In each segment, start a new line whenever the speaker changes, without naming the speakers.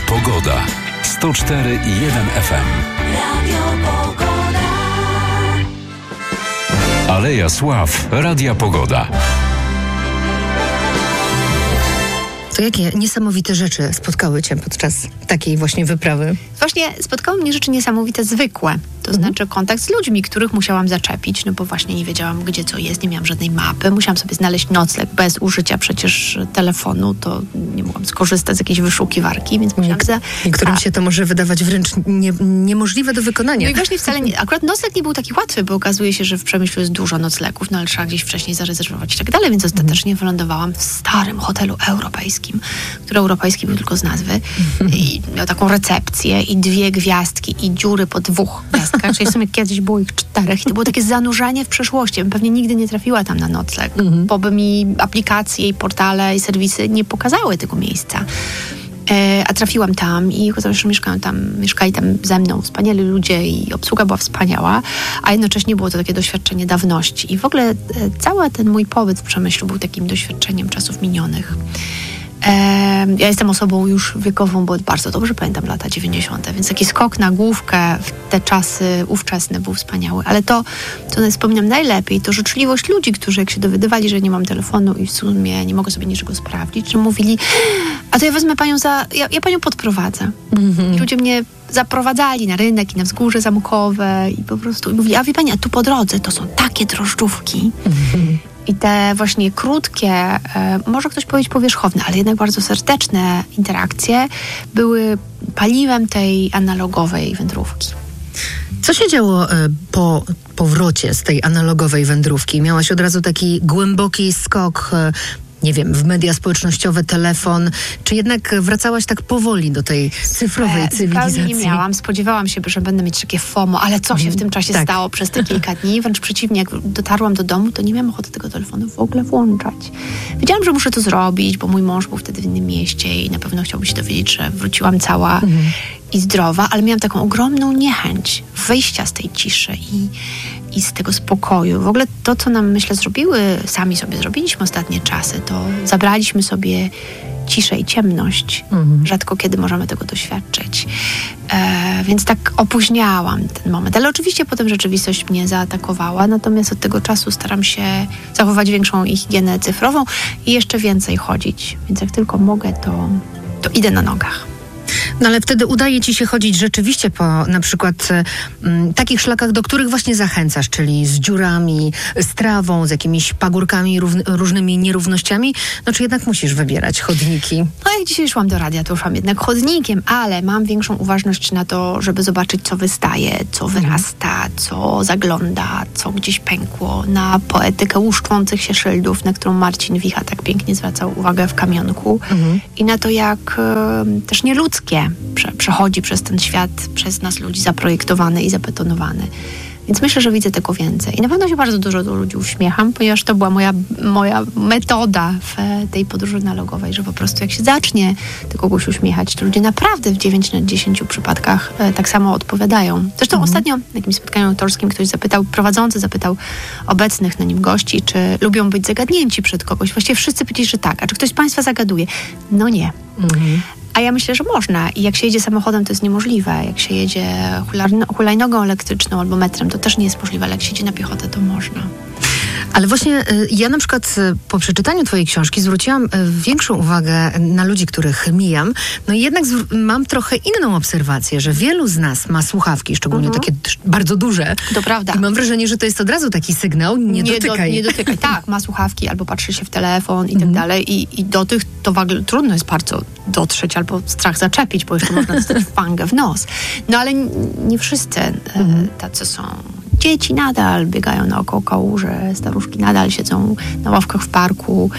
Pogoda. 104,1 FM.
Radio Pogoda.
Aleja Sław. Radia Pogoda.
To jakie niesamowite rzeczy spotkały Cię podczas takiej właśnie wyprawy?
Właśnie spotkały mnie rzeczy niesamowite, zwykłe. To znaczy kontakt z ludźmi, których musiałam zaczepić, no bo właśnie nie wiedziałam, gdzie co jest, nie miałam żadnej mapy. Musiałam sobie znaleźć nocleg bez użycia przecież telefonu, to nie mogłam skorzystać z jakiejś wyszukiwarki, więc musiałam...
Niektórym się to może wydawać wręcz niemożliwe do wykonania.
No i właśnie wcale nie... Akurat nocleg nie był taki łatwy, bo okazuje się, że w Przemyślu jest dużo noclegów, no ale trzeba gdzieś wcześniej zarezerwować i tak dalej, więc ostatecznie wylądowałam w starym hotelu europejskim, który europejski był tylko z nazwy i miał taką recepcję i 2 gwiazdki i dziury po 2 gwiazdkach, czyli w sumie kiedyś było ich 4 i to było takie zanurzenie w przeszłości. Bym pewnie nigdy nie trafiła tam na nocleg, bo by mi aplikacje i portale i serwisy nie pokazały tego miejsca. A trafiłam tam i okazało się, że mieszkali tam ze mną wspaniali ludzie i obsługa była wspaniała, a jednocześnie było to takie doświadczenie dawności. I w ogóle cały ten mój pobyt w Przemyślu był takim doświadczeniem czasów minionych. Ja jestem osobą już wiekową, bo bardzo dobrze pamiętam lata 90., więc taki skok na główkę w te czasy ówczesne był wspaniały. Ale to, co wspominam najlepiej, to życzliwość ludzi, którzy jak się dowiadywali, że nie mam telefonu i w sumie nie mogę sobie niczego sprawdzić, że mówili, a to ja wezmę panią ja panią podprowadzę. I ludzie mnie zaprowadzali na rynek i na wzgórze zamukowe i po prostu mówili, a wie pani, a tu po drodze to są takie drożdżówki. I te właśnie krótkie, może ktoś powiedzieć powierzchowne, ale jednak bardzo serdeczne interakcje były paliwem tej analogowej wędrówki.
Co się działo po powrocie z tej analogowej wędrówki? Miałaś od razu taki głęboki skok, nie wiem, w media społecznościowe, telefon, czy jednak wracałaś tak powoli do tej cyfrowej cywilizacji?
Nie miałam. Spodziewałam się, że będę mieć takie FOMO, ale co się w tym czasie stało przez te kilka dni? Wręcz przeciwnie, jak dotarłam do domu, to nie miałam ochoty tego telefonu w ogóle włączać. Wiedziałam, że muszę to zrobić, bo mój mąż był wtedy w innym mieście i na pewno chciałby się dowiedzieć, że wróciłam cała i zdrowa, ale miałam taką ogromną niechęć wyjścia z tej ciszy i z tego spokoju. W ogóle to, co nam, myślę, sami sobie zrobiliśmy ostatnie czasy, to zabraliśmy sobie ciszę i ciemność. Rzadko kiedy możemy tego doświadczyć. Więc tak opóźniałam ten moment. Ale oczywiście potem rzeczywistość mnie zaatakowała, natomiast od tego czasu staram się zachować większą higienę cyfrową i jeszcze więcej chodzić. Więc jak tylko mogę, to idę na nogach.
No ale wtedy udaje ci się chodzić rzeczywiście po na przykład takich szlakach, do których właśnie zachęcasz, czyli z dziurami, z trawą, z jakimiś pagórkami, różnymi nierównościami, no czy jednak musisz wybierać chodniki?
No jak dzisiaj szłam do radia, to szłam jednak chodnikiem, ale mam większą uważność na to, żeby zobaczyć, co wystaje, co wyrasta, co zagląda, co gdzieś pękło, na poetykę łuszczących się szyldów, na którą Marcin Wicha tak pięknie zwracał uwagę w Kamionku i na to, jak też nieludzkie przechodzi przez ten świat, przez nas ludzi zaprojektowany i zabetonowany. Więc myślę, że widzę tego więcej. I na pewno się bardzo dużo do ludzi uśmiecham, ponieważ to była moja metoda w tej podróży analogowej, że po prostu jak się zacznie do kogoś uśmiechać, to ludzie naprawdę w 9 na 10 przypadkach tak samo odpowiadają. Zresztą ostatnio na jakimś spotkaniu autorskim prowadzący zapytał obecnych na nim gości, czy lubią być zagadnięci przed kogoś. Właściwie wszyscy powiedzieli, że tak. A czy ktoś z Państwa zagaduje? No nie. A ja myślę, że można. I jak się jedzie samochodem, to jest niemożliwe. Jak się jedzie hulajnogą elektryczną albo metrem, to też nie jest możliwe, ale jak się jedzie na piechotę, to można.
Ale właśnie ja na przykład po przeczytaniu twojej książki zwróciłam większą uwagę na ludzi, których mijam. No i jednak mam trochę inną obserwację, że wielu z nas ma słuchawki, szczególnie takie bardzo duże.
To prawda.
I mam wrażenie, że to jest od razu taki sygnał, nie dotykaj.
Nie dotykaj. Tak, ma słuchawki albo patrzy się w telefon i tak dalej. I do tych to trudno jest bardzo dotrzeć albo strach zaczepić, bo jeszcze można dostać fangę w nos. No ale nie wszyscy tacy są. Dzieci nadal biegają naokoło kałuże, staruszki nadal siedzą na ławkach w parku,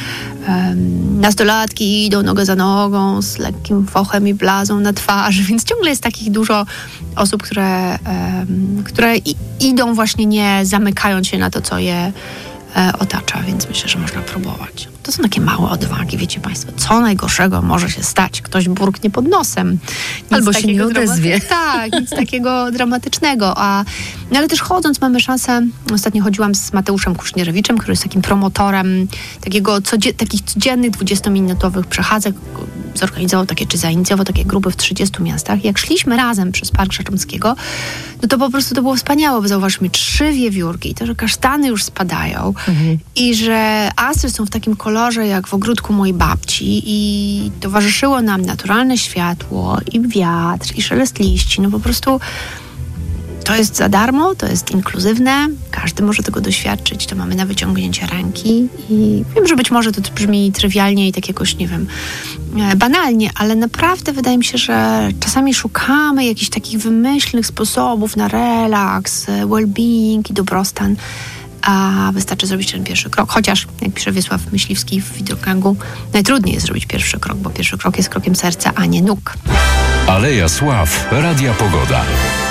nastolatki idą nogę za nogą z lekkim fochem i blazą na twarzy, więc ciągle jest takich dużo osób, które idą właśnie nie zamykając się na to, co je otacza, więc myślę, że można próbować. To są takie małe odwagi, wiecie państwo. Co najgorszego może się stać? Ktoś burknie pod nosem. Nic
Albo się nie odezwie.
Tak, nic takiego dramatycznego. No ale też chodząc mamy szansę, ostatnio chodziłam z Mateuszem Kusznierewiczem, który jest takim promotorem takich codziennych 20-minutowych przechadzek. Zorganizował zainicjował takie grupy w 30 miastach. Jak szliśmy razem przez Park Żeromskiego, no to po prostu to było wspaniałe, bo zauważmy 3 wiewiórki, to, że kasztany już spadają i że astry są w takim kolorze jak w ogródku mojej babci i towarzyszyło nam naturalne światło i wiatr i szelest liści. No po prostu to jest za darmo, to jest inkluzywne, każdy może tego doświadczyć, to mamy na wyciągnięcie ręki i wiem, że być może to brzmi trywialnie i tak jakoś, nie wiem, banalnie, ale naprawdę wydaje mi się, że czasami szukamy jakichś takich wymyślnych sposobów na relaks, well-being i dobrostan, a wystarczy zrobić ten pierwszy krok. Chociaż, jak pisze Wiesław Myśliwski w Wideogangu, najtrudniej jest zrobić pierwszy krok, bo pierwszy krok jest krokiem serca, a nie nóg.
Aleja Sław, Radia Pogoda.